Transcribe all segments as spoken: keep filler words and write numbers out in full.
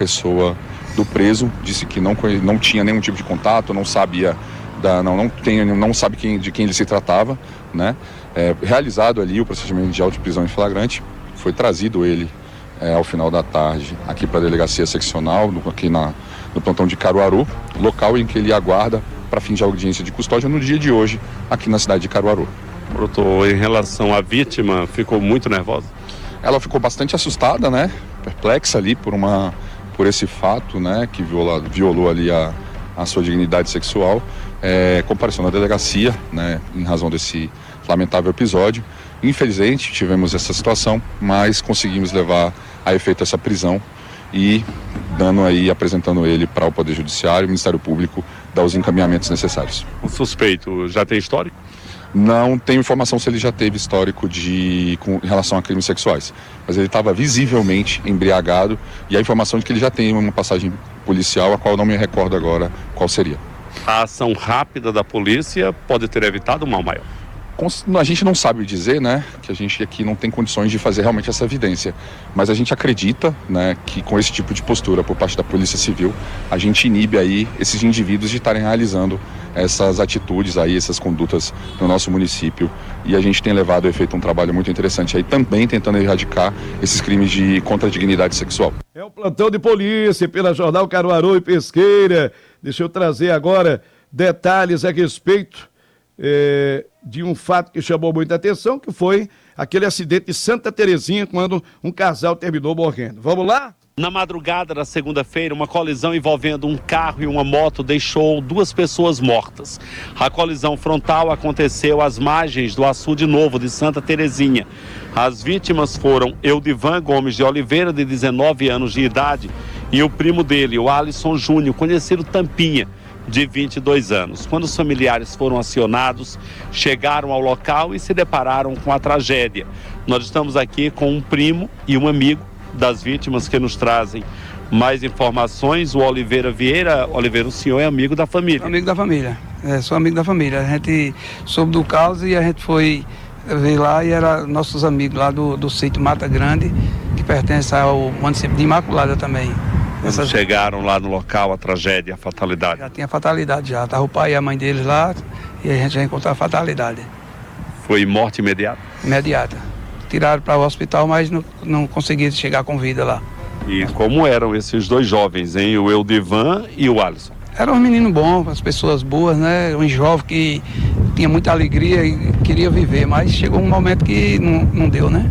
pessoa do preso, disse que não, não tinha nenhum tipo de contato, não sabia, da, não, não, tem, não sabe quem, de quem ele se tratava, né? É, realizado ali o procedimento de auto-prisão em flagrante, foi trazido ele é, ao final da tarde aqui para a delegacia seccional, no, aqui na, no plantão de Caruaru, local em que ele aguarda para fim de audiência de custódia no dia de hoje, aqui na cidade de Caruaru. Doutor, em relação à vítima, ficou muito nervosa? Ela ficou bastante assustada, né? Perplexa ali por, uma, por esse fato, né? Que viola, violou ali a, a sua dignidade sexual. É, compareceu na delegacia, né? Em razão desse lamentável episódio. Infelizmente, tivemos essa situação, mas conseguimos levar a efeito essa prisão e dando aí, apresentando ele para o Poder Judiciário, o Ministério Público, dar os encaminhamentos necessários. O suspeito já tem histórico? Não tenho informação se ele já teve histórico de, com em relação a crimes sexuais, mas ele estava visivelmente embriagado e a informação de que ele já tem uma passagem policial, a qual eu não me recordo agora qual seria. A ação rápida da polícia pode ter evitado um mal maior. A gente não sabe dizer, né, que a gente aqui não tem condições de fazer realmente essa evidência, mas a gente acredita, né, que com esse tipo de postura por parte da Polícia Civil, a gente inibe aí esses indivíduos de estarem realizando essas atitudes aí, essas condutas no nosso município, e a gente tem levado a efeito um trabalho muito interessante aí também tentando erradicar esses crimes de contra a dignidade sexual. É o plantão de polícia pela Jornal Caruaru e Pesqueira. Deixa eu trazer agora detalhes a respeito É, de um fato que chamou muita atenção, que foi aquele acidente de Santa Terezinha, quando um casal terminou morrendo. Vamos lá? Na madrugada da segunda-feira, uma colisão envolvendo um carro e uma moto deixou duas pessoas mortas. A colisão frontal aconteceu às margens do Açude Novo de Santa Terezinha. As vítimas foram Eudivan Gomes de Oliveira, de dezenove anos de idade, e o primo dele, o Alisson Júnior, conhecido Tampinha, de vinte e dois anos. Quando os familiares foram acionados, chegaram ao local e se depararam com a tragédia. Nós estamos aqui com um primo e um amigo das vítimas que nos trazem mais informações. O Oliveira Vieira. Oliveira, o senhor é amigo da família? Amigo da família, é, sou amigo da família. A gente soube do caos e a gente foi ver lá e era nossos amigos lá do, do sítio Mata Grande, que pertence ao município de Imaculada também. Essas... Chegaram lá no local, a tragédia, a fatalidade? Já tinha fatalidade já, estava o pai e a mãe deles lá e a gente já encontrou a fatalidade. Foi morte imediata? Imediata. Tiraram para o hospital, mas não, não conseguiram chegar com vida lá. E como eram esses dois jovens, hein? O Eudivan e o Alisson? Eram um menino bom, as pessoas boas, né? Um jovem que tinha muita alegria e queria viver, mas chegou um momento que não, não deu, né?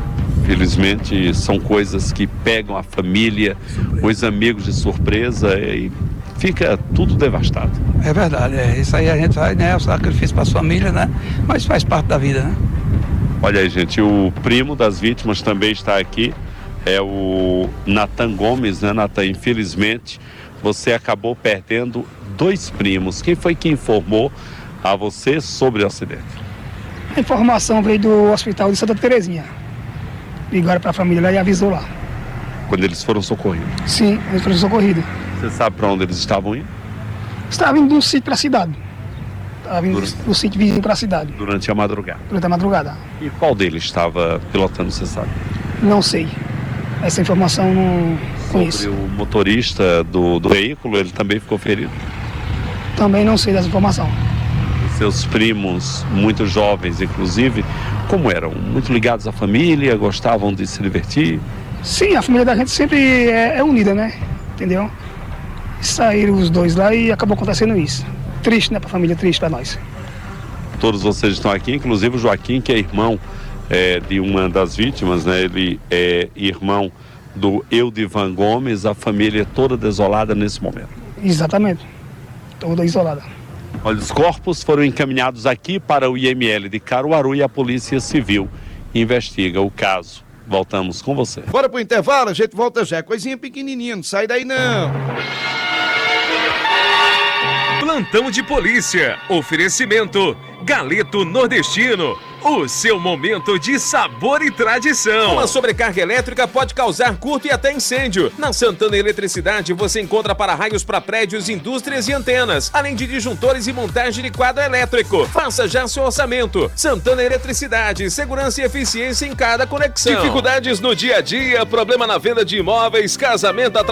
Felizmente são coisas que pegam a família, os amigos de surpresa e fica tudo devastado. É verdade, é. Isso aí a gente faz, né? O sacrifício para as famílias, né? Mas faz parte da vida, né? Olha aí, gente, o primo das vítimas também está aqui, é o Natan Gomes, né, Natan? Infelizmente, você acabou perdendo dois primos. Quem foi que informou a você sobre o acidente? A informação veio do hospital de Santa Terezinha. Ligaram para a família lá e avisou lá. Quando eles foram socorridos? Sim, eles foram socorridos. Você sabe para onde eles estavam indo? Estavam indo do sítio para a cidade. Estavam indo Durante... do sítio vizinho para a cidade. Durante a madrugada? Durante a madrugada. E qual deles estava pilotando, você sabe? Não sei. Essa informação não conheço. Sobre o motorista do, do veículo, ele também ficou ferido? Também não sei dessa informação. Seus primos, muito jovens inclusive, como eram? Muito ligados à família, gostavam de se divertir? Sim, a família da gente sempre é, é unida, né? Entendeu? Saíram os dois lá e acabou acontecendo isso. Triste, né? Pra família, triste pra nós. Todos vocês estão aqui, inclusive o Joaquim, que é irmão é, de uma das vítimas, né? Ele é irmão do Eudivan Gomes, a família toda desolada nesse momento. Exatamente, toda isolada. Olha, os corpos foram encaminhados aqui para o I M L de Caruaru e a Polícia Civil investiga o caso. Voltamos com você. Bora pro intervalo, a gente volta já. Coisinha pequenininha, não sai daí não. Plantão de polícia. Oferecimento Galeto Nordestino. O seu momento de sabor e tradição. Uma sobrecarga elétrica pode causar curto e até incêndio. Na Santana Eletricidade você encontra para-raios para prédios, indústrias e antenas, além de disjuntores e montagem de quadro elétrico. Faça já seu orçamento. Santana Eletricidade, segurança e eficiência em cada conexão. Dificuldades no dia a dia, problema na venda de imóveis, casamento,